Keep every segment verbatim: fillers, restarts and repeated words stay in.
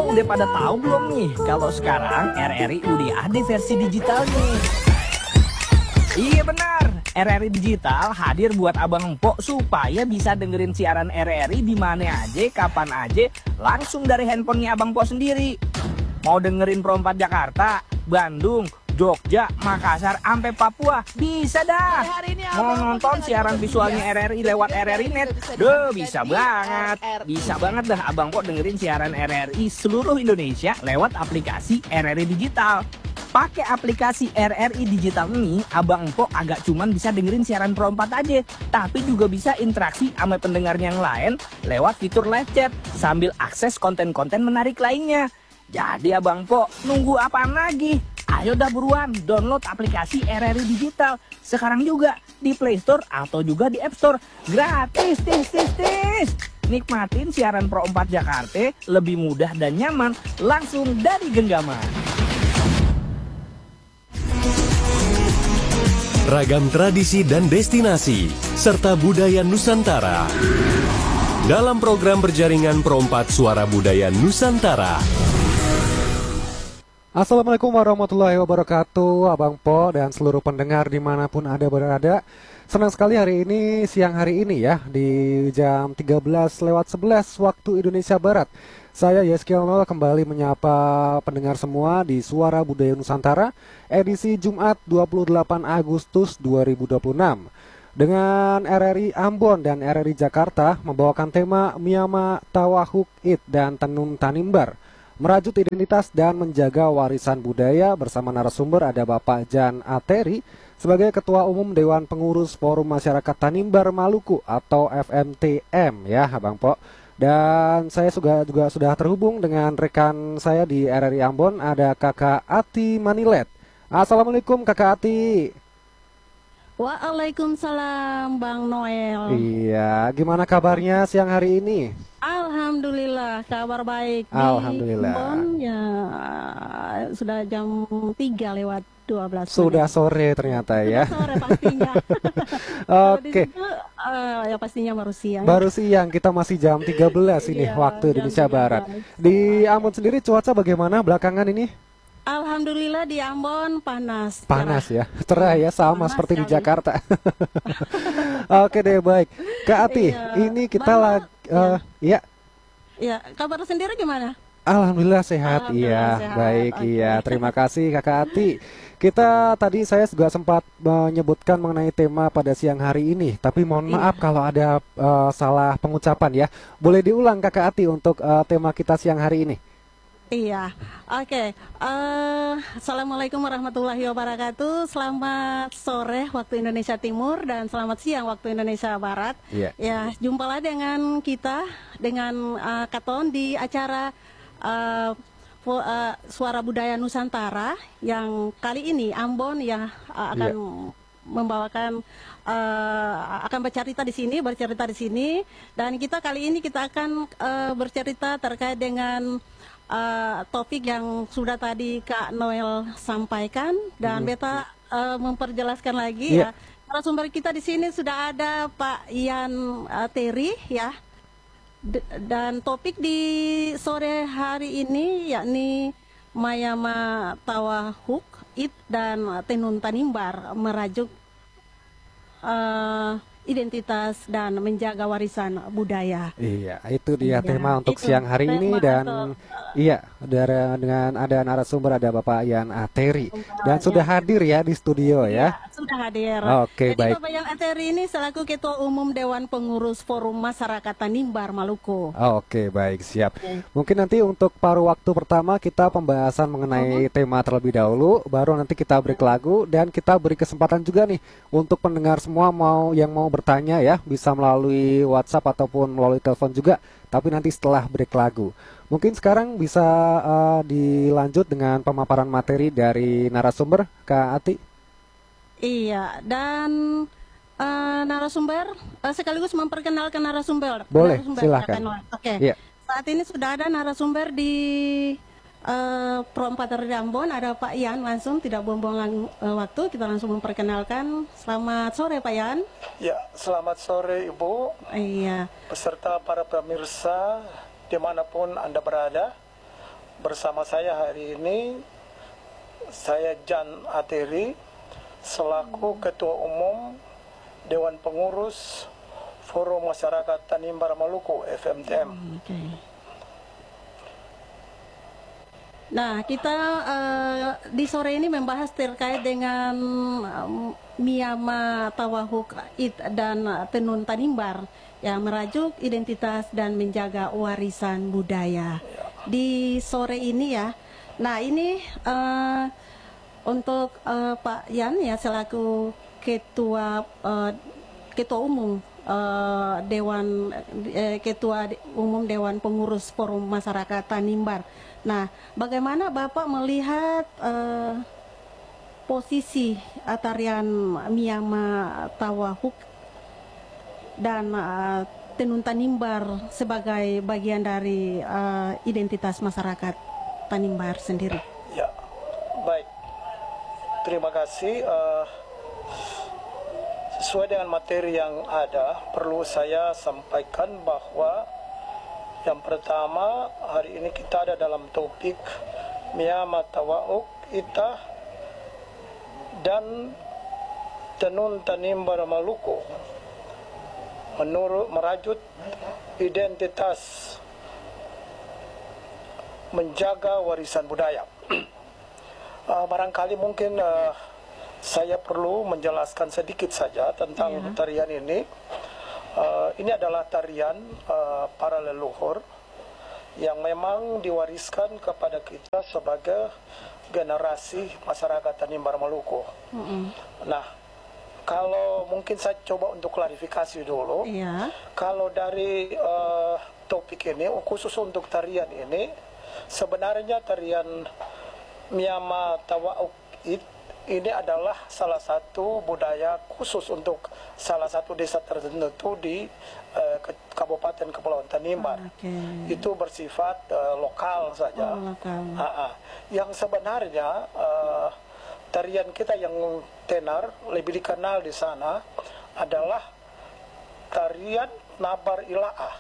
udah pada tahu belum nih kalau sekarang R R I udah ada versi digitalnya? Iya benar, R R I Digital hadir buat abang empok supaya bisa dengerin siaran R R I di mana aja, kapan aja, langsung dari handphonenya abang empok sendiri. Mau dengerin Pro empat Jakarta, Bandung, Jogja, Makassar, sampai Papua, bisa dah. Mau nonton siaran visualnya R R I lewat R R I Net, duh bisa banget. Bisa banget dah abang empok dengerin siaran R R I seluruh Indonesia lewat aplikasi R R I Digital. Pakai aplikasi R R I Digital ini, abang empok agak cuman bisa dengerin siaran Pro empat aja, tapi juga bisa interaksi sama pendengarnya yang lain lewat fitur live chat sambil akses konten-konten menarik lainnya. Jadi abang empok nunggu apaan lagi? Ayo dah buruan download aplikasi R R I Digital sekarang juga di Play Store atau juga di App Store. Gratis, tis, tis, tis. Nikmatin siaran Pro empat Jakarta lebih mudah dan nyaman langsung dari genggaman. Ragam tradisi dan destinasi, serta budaya Nusantara. Dalam program berjaringan Pro empat Suara Budaya Nusantara. Assalamualaikum warahmatullahi wabarakatuh, Abang Po dan seluruh pendengar dimanapun Anda berada. Senang sekali hari ini, siang hari ini ya, di jam tiga belas lewat sebelas waktu Indonesia Barat. Saya Yeskiel Nol kembali menyapa pendengar semua di Suara Budaya Nusantara, edisi Jumat dua puluh delapan Agustus dua ribu dua puluh enam. Dengan R R I Ambon dan R R I Jakarta membawakan tema Miyama Tawahuk Id dan Tenun Tanimbar, merajut identitas dan menjaga warisan budaya. Bersama narasumber ada Bapak Jan Ateri sebagai Ketua Umum Dewan Pengurus Forum Masyarakat Tanimbar Maluku atau F M T M ya Abang Po. Dan saya juga, juga sudah terhubung dengan rekan saya di R R I Ambon, ada Kakak Ati Manilet. Assalamualaikum Kakak Ati. Waalaikumsalam Bang Noel. Iya, gimana kabarnya siang hari ini? Alhamdulillah, kabar baik. Alhamdulillah. Di Ambon ya sudah jam tiga lewat dua belas. Sudah sore ternyata ya. Sudah sore pastinya. Oke. Uh, ya pastinya baru siang. Baru siang, kita masih jam tiga belas ini iya, waktu Indonesia Barat. Di Ambon sendiri cuaca bagaimana belakangan ini? Alhamdulillah di Ambon panas. Panas cerah. ya, cerah ya, sama Panas seperti di sekali. Jakarta. Oke deh, baik. Kak Ati, Iya. ini kita Baru- lagi, uh, ya. Ya, kabar sendiri gimana? Alhamdulillah sehat, Alhamdulillah iya, sehat, baik, oke. iya. Terima kasih Kakak Ati. Kita tadi saya juga sempat menyebutkan mengenai tema pada siang hari ini, tapi mohon Iya. maaf kalau ada uh, salah pengucapan ya. Boleh diulang Kakak Ati untuk uh, tema kita siang hari ini? Iya, oke. Eh, Assalamualaikum warahmatullahi wabarakatuh. Selamat sore waktu Indonesia Timur dan selamat siang waktu Indonesia Barat. Iya. Ya, jumpalah dengan kita dengan eh, Katon di acara eh, fu- eh, Suara Budaya Nusantara yang kali ini Ambon ya eh, akan membawakan eh, akan bercerita di sini, bercerita di sini dan kita kali ini kita akan eh, bercerita terkait dengan Uh, topik yang sudah tadi Kak Noel sampaikan dan beta uh, memperjelaskan lagi Iya. ya. Narasumber kita di sini sudah ada Pak Ian uh, Teri ya. D- dan topik di sore hari ini yakni Mayama Tawahuk Id dan Tenun Tanimbar, merajuk uh, identitas dan menjaga warisan budaya. Iya, itu dia Iya, tema untuk itu siang hari ini tema dan untuk, iya, dari, dengan ada narasumber ada Bapak Ian Ateri dan Bapak sudah Ian. hadir ya di studio ya. Sudah hadir. Oke, Jadi baik. Bapak Ian Ateri ini selaku Ketua Umum Dewan Pengurus Forum Masyarakat Tanimbar Maluku. Oke, baik, siap. Oke. Mungkin nanti untuk paruh waktu pertama kita pembahasan mengenai tema terlebih dahulu, baru nanti kita break lagu dan kita beri kesempatan juga nih untuk pendengar semua mau yang mau bertanya ya, bisa melalui WhatsApp ataupun melalui telepon juga, tapi nanti setelah break lagu. Mungkin sekarang bisa uh, dilanjut dengan pemaparan materi dari narasumber, Kak Ati. Iya, dan eh, narasumber eh, sekaligus memperkenalkan narasumber. Boleh, narasumber, silakan. ya, Kan? Oke. Iya. Saat ini sudah ada narasumber di eh, Pro empat R R I Ambon, ada Pak Ian langsung, tidak buang-buang eh, waktu, kita langsung memperkenalkan. Selamat sore Pak Ian. Ya, selamat sore Ibu, Iya. beserta para pemirsa dimanapun Anda berada. bersama saya hari ini saya Jan Ateri selaku Ketua Umum Dewan Pengurus Forum Masyarakat Tanimbar Maluku F M T M. Okay. Nah, kita uh, di sore ini membahas terkait dengan um, Miyama Tawahuk It dan Tenun Tanimbar yang merajuk identitas dan menjaga warisan budaya. Di sore ini ya. Nah, ini uh, untuk uh, Pak Yan ya selaku ketua uh, ketua umum uh, Dewan uh, ketua umum Dewan Pengurus Forum Masyarakat Tanimbar. Nah, bagaimana Bapak melihat uh, posisi tarian Miyama Tawahuk dan uh, Tenun Tanimbar sebagai bagian dari uh, identitas masyarakat Tanimbar sendiri? Ya, baik. Terima kasih. Uh, sesuai dengan materi yang ada, perlu saya sampaikan bahwa yang pertama, hari ini kita ada dalam topik Miyama Tawahuk Ita dan Tenun Tanimbar Maluku menurut merajut identitas menjaga warisan budaya. uh, barangkali mungkin uh, saya perlu menjelaskan sedikit saja tentang yeah. tarian ini. Uh, ini adalah tarian uh, para leluhur yang memang diwariskan kepada kita sebagai generasi masyarakat Tanimbar Maluku. Mm-hmm. Nah, kalau mungkin saya coba untuk klarifikasi dulu. Yeah. Kalau dari uh, topik ini, khusus untuk tarian ini, sebenarnya tarian Miyama Tawahuk ini adalah salah satu budaya khusus untuk salah satu desa tertentu di uh, Kabupaten Kepulauan Tanimbar. Oh, okay. Itu bersifat uh, lokal saja. Oh, lokal. Ha -ha. Yang sebenarnya uh, tarian kita yang tenar lebih dikenal di sana adalah tarian Nabar Ilaah.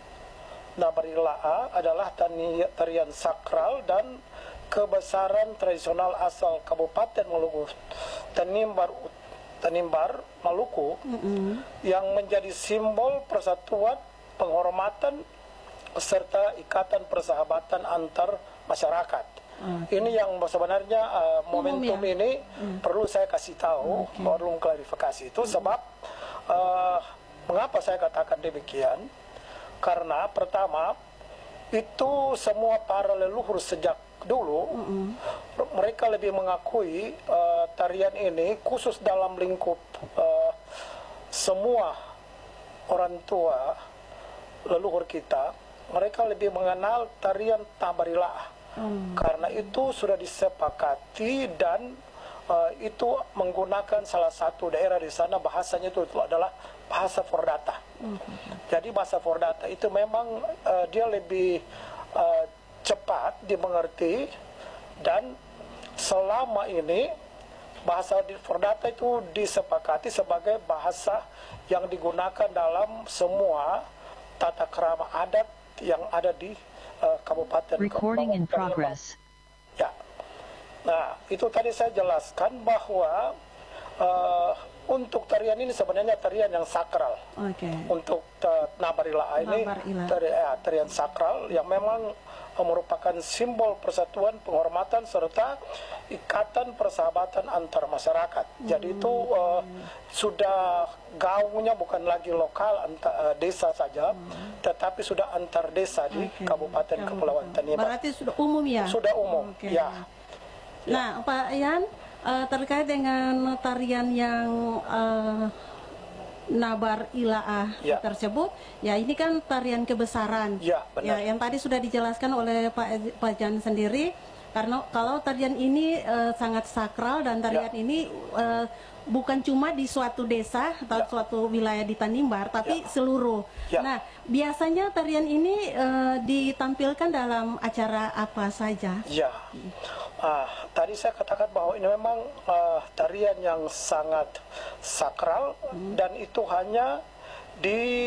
Nabar Ilaah adalah tarian sakral dan kebesaran tradisional asal Kabupaten Maluku Tanimbar, Tanimbar Maluku, mm-hmm. yang menjadi simbol persatuan, penghormatan serta ikatan persahabatan antar masyarakat. Okay. Ini yang sebenarnya uh, momentum Umum, ya? ini mm. perlu saya kasih tahu, okay. perlu klarifikasi itu sebab uh, mengapa saya katakan demikian? Karena pertama itu semua para leluhur sejak dulu mm-hmm. mereka lebih mengakui uh, tarian ini khusus dalam lingkup uh, semua orang tua leluhur kita, mereka lebih mengenal tarian Nabar Ilaah mm. karena itu sudah disepakati dan uh, itu menggunakan salah satu daerah di sana bahasanya itu, itu adalah bahasa Fordata. Mm-hmm. Jadi bahasa Fordata itu memang uh, dia lebih uh, cepat dimengerti dan selama ini bahasa Fordata itu disepakati sebagai bahasa yang digunakan dalam semua tata krama adat yang ada di uh, Kabupaten Recording in progress. Ya. Nah, itu tadi saya jelaskan bahwa uh, untuk tarian ini sebenarnya tarian yang sakral. Okay. Untuk uh, Nabar Ilaah ini tari, ya, tarian sakral yang memang uh, merupakan simbol persatuan, penghormatan serta ikatan persahabatan antar masyarakat. Hmm. Jadi itu uh, sudah gaungnya bukan lagi lokal antar uh, desa saja, hmm. tetapi sudah antar desa di okay. Kabupaten ya, Kepulauan Tanimbar. Berarti sudah umum ya? Sudah umum, okay. ya. Nah, ya. Pak Yan, uh, terkait dengan tarian yang uh, Nabar Ilaah ya. tersebut, ya ini kan tarian kebesaran. Ya, benar. Ya, yang tadi sudah dijelaskan oleh Pak Pak Jan sendiri, karena kalau tarian ini uh, sangat sakral dan tarian ya. ini uh, bukan cuma di suatu desa atau ya. suatu wilayah di Tanimbar, tapi ya. seluruh. Ya. Nah, biasanya tarian ini uh, ditampilkan dalam acara apa saja? Ya. Ah, tadi saya katakan bahwa ini memang uh, tarian yang sangat sakral hmm. dan itu hanya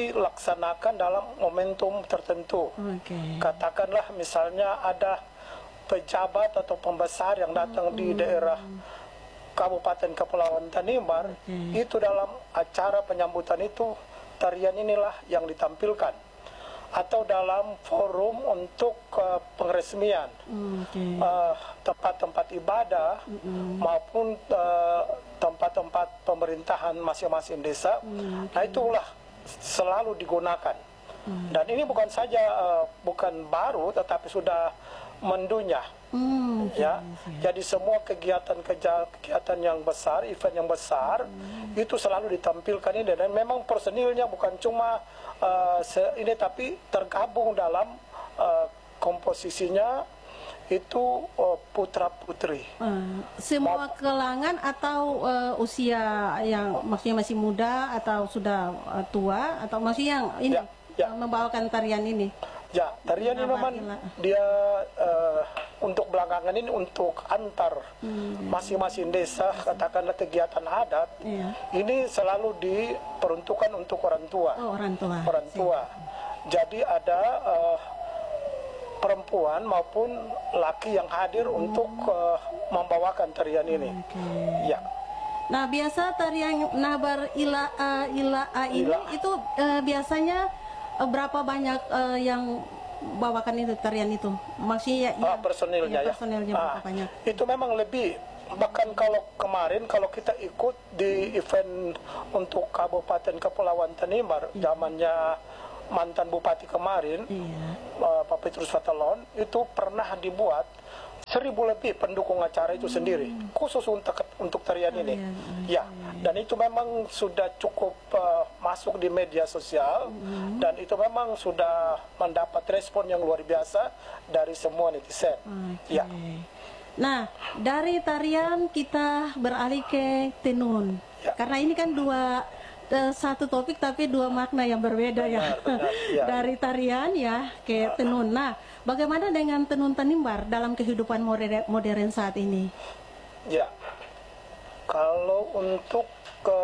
dilaksanakan dalam momentum tertentu. Okay. Katakanlah misalnya ada pejabat atau pembesar yang datang hmm. di daerah Kabupaten Kepulauan Tanimbar, okay. itu dalam acara penyambutan itu tarian inilah yang ditampilkan, atau dalam forum untuk uh, pengeresmian okay. uh, tempat-tempat ibadah mm-hmm. maupun tempat-tempat uh, pemerintahan masing-masing desa, mm, okay. nah itulah selalu digunakan. Mm. Dan ini bukan saja uh, bukan baru, tetapi sudah mendunia. Hmm, ya, okay. Jadi semua kegiatan-kegiatan yang besar, event yang besar, hmm. itu selalu ditampilkan ini, dan memang personilnya bukan cuma uh, ini, tapi tergabung dalam uh, komposisinya itu uh, putra-putri. Hmm. Semua Ma kelangan atau uh, usia yang maksudnya masih muda atau sudah uh, tua, atau masih yang ini ya, ya. Uh, membawakan tarian ini? Ya, tarian ini memang dia uh, untuk belakangan ini untuk antar masing-masing hmm. desa, katakanlah kegiatan adat, iya. ini selalu diperuntukkan untuk orang tua. Oh, orang tua. Orang tua. Jadi ada uh, perempuan maupun laki yang hadir hmm. untuk uh, membawakan tarian ini. Okay. Ya. Nah, biasa tarian Nabar Ila uh, Ila uh, ini Ila. itu uh, biasanya berapa banyak uh, yang bawakan itu tarian itu? Maksudnya ya, ah, personilnya ya. Personilnya ah, banyak. Itu memang lebih, bahkan kalau kemarin kalau kita ikut di event untuk Kabupaten Kepulauan Tanimbar, iya. zamannya mantan bupati kemarin, iya. uh, Pak Petrus Fatalon, itu pernah dibuat seribu lebih pendukung acara itu hmm. sendiri, khusus untuk untuk tarian oh, ini, iya, ya. Dan itu memang sudah cukup uh, masuk di media sosial, hmm. dan itu memang sudah mendapat respon yang luar biasa dari semua netizen. Okay. Ya. Nah, dari tarian kita beralih ke tenun, ya. Karena ini kan dua uh, satu topik tapi dua makna yang berbeda. Benar, ya. Benar, ya. Dari tarian ya ke ya. tenun. Nah, bagaimana dengan tenun Tanimbar dalam kehidupan modern, modern saat ini? Ya, kalau untuk ke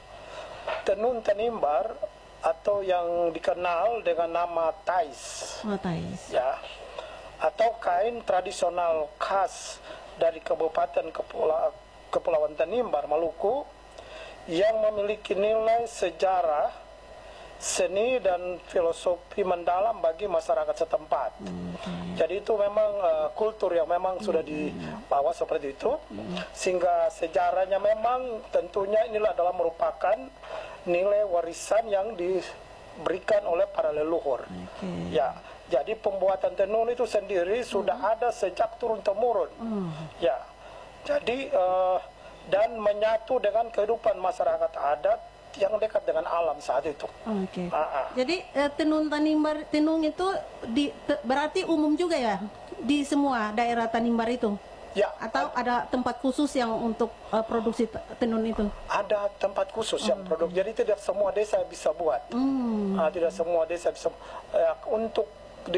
tenun Tanimbar atau yang dikenal dengan nama tais, oh, tais. ya, atau kain tradisional khas dari Kabupaten Kepula Kepulauan Tanimbar, Maluku, yang memiliki nilai sejarah, seni dan filosofi mendalam bagi masyarakat setempat. Hmm. Jadi itu memang uh, kultur yang memang hmm. sudah dibawa seperti itu, hmm. sehingga sejarahnya memang tentunya inilah adalah merupakan nilai warisan yang diberikan oleh para leluhur. Okay. Ya, jadi pembuatan tenun itu sendiri hmm. sudah ada sejak turun temurun. Hmm. Ya, jadi uh, dan menyatu dengan kehidupan masyarakat adat yang dekat dengan alam saat itu. Oke. Okay. Uh-uh. Jadi uh, tenun Tanimbar, tenun itu di, te, berarti umum juga ya di semua daerah Tanimbar itu? Ya. Atau ada, ada tempat khusus yang untuk uh, produksi tenun itu? Ada tempat khusus oh, yang produk. Okay. Jadi tidak semua desa bisa buat. Hmm. Uh, tidak semua desa bisa. Uh, untuk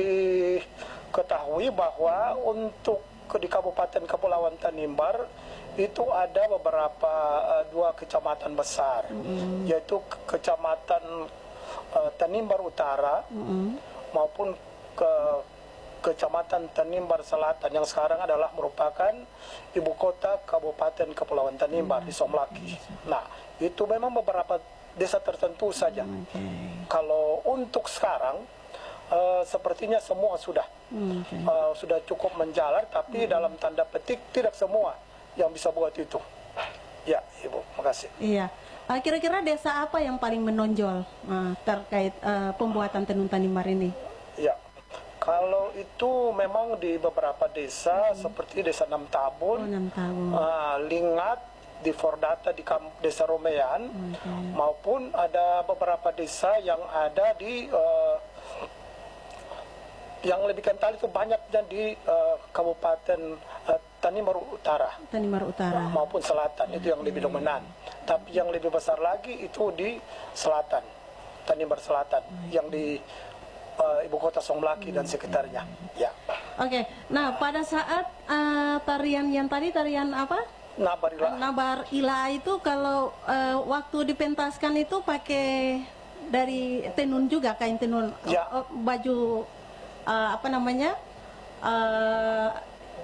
diketahui bahwa untuk di Kabupaten Kepulauan Tanimbar itu ada beberapa uh, dua kecamatan besar, mm-hmm. yaitu kecamatan uh, Tanimbar Utara mm-hmm. maupun ke kecamatan Tanimbar Selatan yang sekarang adalah merupakan ibu kota Kabupaten Kepulauan Tanimbar mm-hmm. di Somlaki. Nah, itu memang beberapa desa tertentu saja. Okay. Kalau untuk sekarang uh, sepertinya semua sudah okay. uh, sudah cukup menjalar, tapi mm-hmm. dalam tanda petik tidak semua yang bisa buat itu. Ya, Ibu, makasih. Iya. Kira-kira desa apa yang paling menonjol uh, terkait uh, pembuatan tenun Tanimbar ini? Ya, kalau itu memang di beberapa desa hmm. seperti Desa Enam Tabun, oh, Enam Tabun. Uh, Lingat, di Fordata di Desa Romean, okay. maupun ada beberapa desa yang ada di uh, yang lebih kental itu banyaknya di uh, Kabupaten uh, Tanimbar Utara, Tanimbar Utara maupun Selatan, itu yang lebih dominan. Tapi yang lebih besar lagi itu di Selatan, Tanimbar Selatan, okay. yang di uh, ibu kota Somlaki dan sekitarnya. Ya. Oke. Okay. Nah, pada saat uh, tarian yang tadi tarian apa? Nabar Ila. Nabar Ila itu kalau uh, waktu dipentaskan itu pakai dari tenun juga, kain tenun, ya. uh, baju uh, apa namanya? Uh,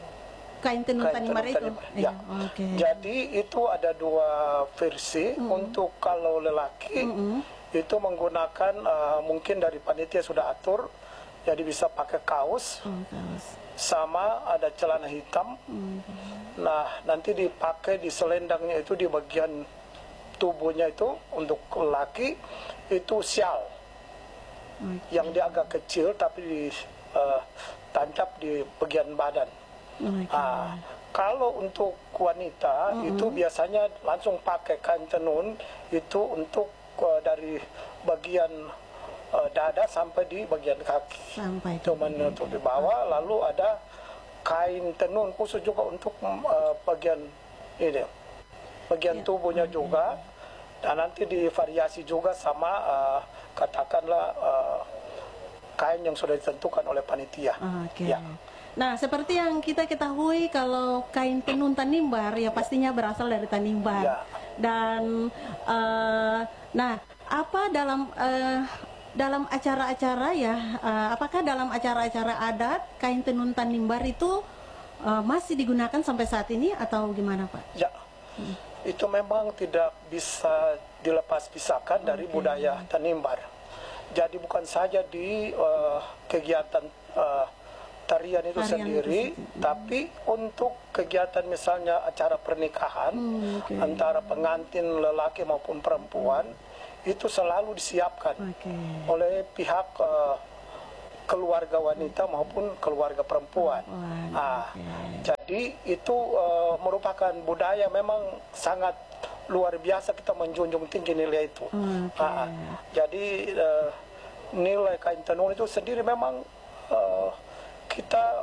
kain tenun Kain Tanimbar tenun itu. Tanimbar, Iya, ya. Oke. Jadi itu ada dua versi. Mm. Untuk kalau lelaki Mm-mm. itu menggunakan uh, mungkin dari panitia sudah atur, jadi bisa pakai kaos, Oh, kaos. sama ada celana hitam. Mm. Nah, nanti dipakai di selendangnya itu di bagian tubuhnya itu untuk lelaki itu syal Oke. yang dia agak kecil tapi di uh, tancap di bagian badan. Oke. Ah, kalau untuk wanita Mm-mm. itu biasanya langsung pakai kain tenun itu untuk uh, dari bagian uh, dada sampai di bagian kaki. Sampai Itu di menutup di bawah, lalu ada kain tenun khusus juga untuk uh, bagian ini, bagian Ya. tubuhnya juga, dan nanti divariasi juga sama uh, katakanlah uh, kain yang sudah ditentukan oleh panitia. Oke. Ya. Nah, seperti yang kita ketahui kalau kain tenun Tanimbar ya pastinya berasal dari Tanimbar. Ya. Dan eh, nah, apa dalam eh, dalam acara-acara ya, eh, apakah dalam acara-acara adat kain tenun Tanimbar itu eh, masih digunakan sampai saat ini atau gimana, Pak? Ya, itu memang tidak bisa dilepas pisahkan dari Oke. budaya Tanimbar. Jadi bukan saja di uh, kegiatan uh, tarian itu Tarian sendiri, itu sendiri. tapi untuk kegiatan misalnya acara pernikahan Hmm, oke. antara pengantin lelaki maupun perempuan itu selalu disiapkan Oke. oleh pihak uh, keluarga wanita maupun keluarga perempuan. Perempuan, Ah, oke. jadi itu uh, merupakan budaya memang sangat luar biasa, kita menjunjung tinggi nilai itu. Oke. Ah, jadi uh, nilai kain tenun itu sendiri memang uh, kita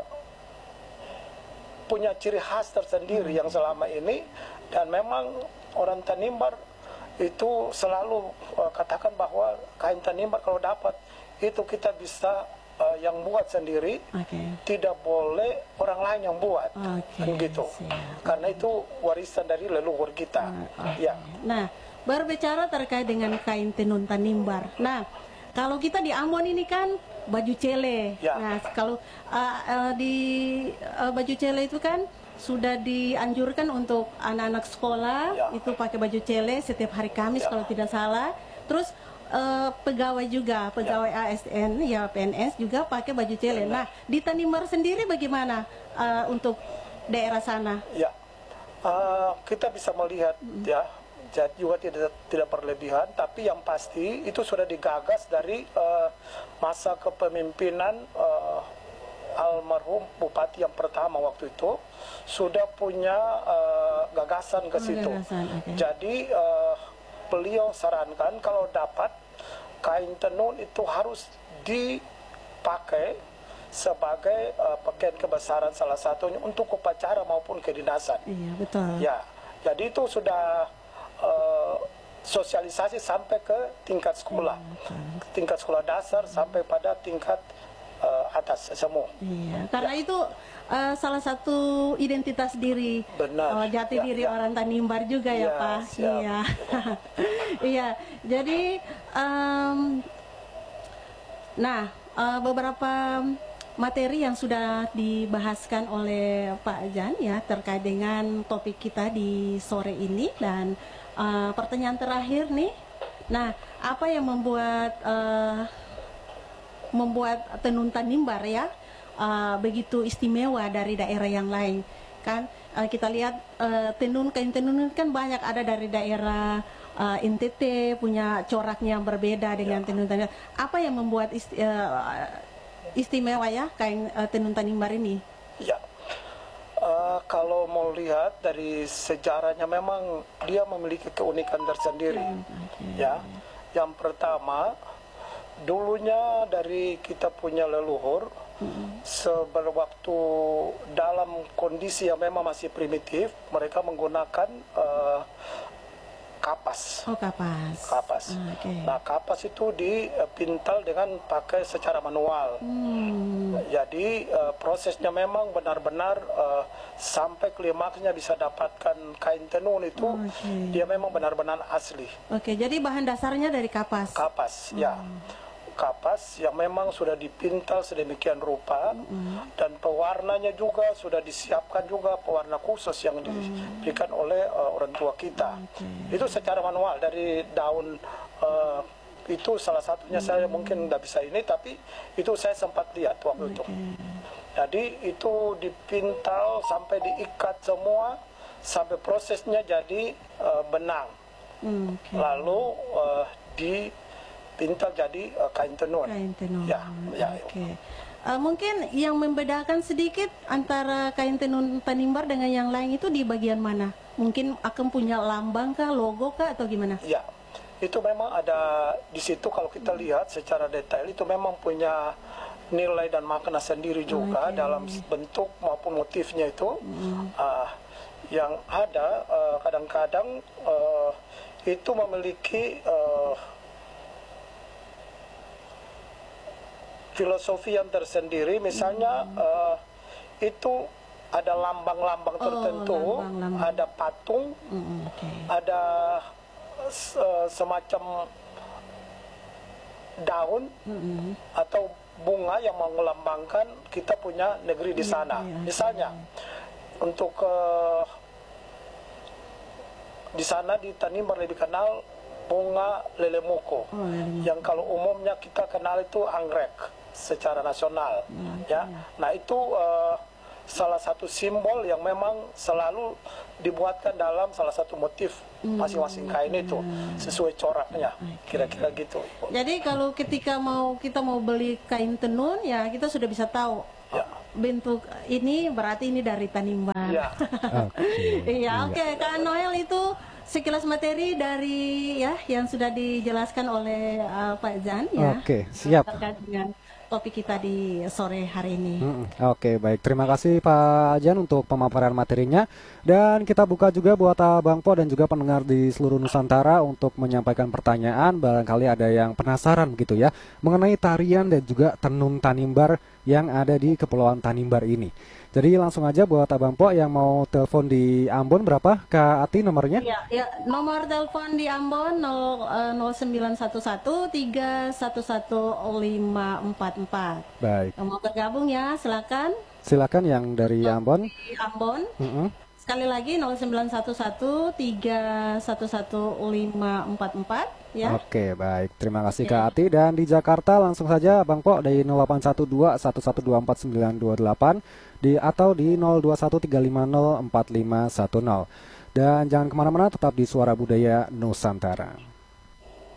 punya ciri khas tersendiri yang selama ini, dan memang orang Tanimbar itu selalu uh, katakan bahwa kain Tanimbar kalau dapat itu kita bisa uh, yang buat sendiri, Oke. tidak boleh orang lain yang buat. Oke, Kan gitu. siap. Karena itu warisan dari leluhur kita. Ah, oke. Ya. Nah, berbicara terkait dengan kain tenun Tanimbar. Nah, kalau kita di Ambon ini kan baju cele. Ya. Nah, kalau uh, uh, di uh, baju cele itu kan sudah dianjurkan untuk anak-anak sekolah Ya. itu pakai baju cele setiap hari Kamis Ya. kalau tidak salah. Terus uh, pegawai juga, pegawai A S N ya P N S juga pakai baju cele. Nah, di Tanimbar sendiri bagaimana uh, untuk daerah sana? Ya, uh, kita bisa melihat ya, jadi juga tidak tidak berlebihan, tapi yang pasti itu sudah digagas dari uh, masa kepemimpinan uh, almarhum bupati yang pertama waktu itu sudah punya uh, gagasan ke Oh, situ. gagasan, oke. Jadi uh, beliau sarankan kalau dapat kain tenun itu harus dipakai sebagai uh, pakaian kebesaran salah satunya untuk upacara maupun kedinasan. Iya, betul. Ya, jadi itu sudah uh, sosialisasi sampai ke tingkat sekolah, tingkat sekolah dasar sampai pada tingkat uh, atas semua. Iya, karena itu uh, salah satu identitas diri, Benar. uh, jati Ya, diri ya. orang Tanimbar juga ya, Ya, Pak. siap. Iya, iya. Jadi, um, nah uh, beberapa materi yang sudah dibahaskan oleh Pak Jan ya terkait dengan topik kita di sore ini, dan uh, pertanyaan terakhir nih. Nah, apa yang membuat uh, membuat tenun Tanimbar ya uh, begitu istimewa dari daerah yang lain? Kan uh, kita lihat uh, tenun kain tenun kan banyak ada dari daerah uh, N T T punya coraknya yang berbeda dengan tenun Tanimbar. Apa yang membuat isti, uh, istimewa ya kain uh, tenun Tanimbar ini? Ya, uh, kalau mau lihat dari sejarahnya memang dia memiliki keunikan tersendiri. Ya, yang pertama dulunya dari kita punya leluhur sewaktu dalam kondisi yang memang masih primitif, mereka menggunakan uh, kapas. Oh, kapas. Kapas. Ah, oke. Nah, kapas itu dipintal dengan pakai secara manual. Hmm. Jadi uh, prosesnya memang benar-benar uh, sampai klimaksnya bisa dapatkan kain tenun itu, Oke. dia memang benar-benar asli. Oke, jadi bahan dasarnya dari kapas. Kapas, ya. kapas yang memang sudah dipintal sedemikian rupa, mm. dan pewarnanya juga sudah disiapkan juga pewarna khusus yang diberikan mm. oleh uh, orang tua kita. Okay. Itu secara manual dari daun, uh, itu salah satunya mm. saya mungkin tidak bisa ini, tapi itu saya sempat lihat waktu okay. itu. Jadi itu dipintal sampai diikat semua, sampai prosesnya jadi uh, benang. Mm, okay. Lalu uh, dipintal jadi uh, kain tenun. Kain tenun. Ya, ya. Okay. Uh, mungkin yang membedakan sedikit antara kain tenun Tanimbar dengan yang lain itu di bagian mana? Mungkin akan punya lambang kah, logo kah, atau gimana? Ya, itu memang ada di situ. Kalau kita lihat secara detail itu memang punya nilai dan makna sendiri juga, okay. dalam bentuk maupun motifnya itu. Mm. Uh, yang ada kadang-kadang uh, uh, itu memiliki uh, filosofi yang tersendiri. Misalnya hmm. uh, itu ada lambang-lambang oh, tertentu, lambang, lambang. ada patung, hmm, okay. ada uh, semacam daun hmm. atau bunga yang melambangkan kita punya negeri di sana. Ya, ya, Misalnya ya. untuk uh, di sana di Tanimbar lebih kenal bunga lelemuko, oh, yang kalau umumnya kita kenal itu anggrek secara nasional, hmm, ya. ya. Nah itu uh, salah satu simbol yang memang selalu dibuatkan dalam salah satu motif masing-masing hmm, kain itu sesuai coraknya, kira-kira okay. gitu. Jadi kalau ketika mau kita mau beli kain tenun, ya kita sudah bisa tahu. Ya. Bentuk ini berarti ini dari Tanimbar. Iya. Iya, oke. Kak Noel, itu sekilas materi dari ya yang sudah dijelaskan oleh uh, Pak Jan ya. Oke, siap. Terkait dengan topik kita di sore hari ini. Hmm, Oke, baik. Terima kasih Pak Jan untuk pemaparan materinya. Dan kita buka juga buat Abang Po dan juga pendengar di seluruh Nusantara untuk menyampaikan pertanyaan. Barangkali ada yang penasaran begitu ya mengenai tarian dan juga tenun Tanimbar yang ada di Kepulauan Tanimbar ini. Jadi langsung aja buat Abang Po yang mau telepon di Ambon, berapa Kak Ati nomornya? Ya, ya, nomor telepon di Ambon nol sembilan satu satu tiga satu satu lima empat empat. Baik. Mau bergabung ya, silakan. Silakan yang dari Ambon. Di Ambon. Mm -hmm. Sekali lagi nol sembilan satu satu tiga satu satu lima empat empat ya. Oke, baik. Terima kasih Kak Ati. Dan di Jakarta langsung saja Bang Po dari nol delapan satu dua satu satu dua empat sembilan dua delapan di atau di nol dua satu tiga lima nol empat lima satu nol. Dan jangan kemana-mana, tetap di Suara Budaya Nusantara.